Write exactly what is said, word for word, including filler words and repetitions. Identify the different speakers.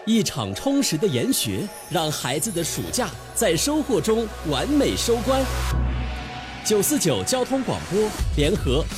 Speaker 1: 一场充实的研学，让孩子的暑假在收获中完美收官。九四九交通广播联合